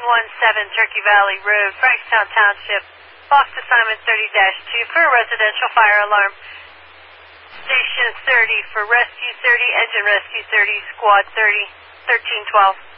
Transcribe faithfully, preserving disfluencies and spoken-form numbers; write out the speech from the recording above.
nine one seven Turkey Valley Road, Frankstown Township. Box assignment thirty dash two for residential fire alarm. Station thirty for rescue thirty, engine rescue thirty, squad thirty, thirteen twelve.